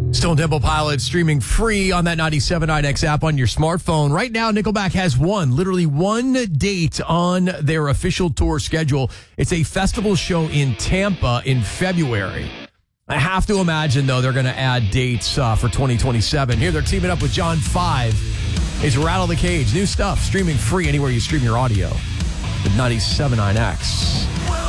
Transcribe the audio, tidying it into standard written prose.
Stone Temple Pilots streaming free on that 97.9X app on your smartphone. Right now, Nickelback has literally one date on their official tour schedule. It's a festival show in Tampa in February. I have to imagine, though, they're going to add dates for 2027. Here, they're teaming up with John 5. It's Rattle the Cage. New stuff, streaming free anywhere you stream your audio. With 97.9X.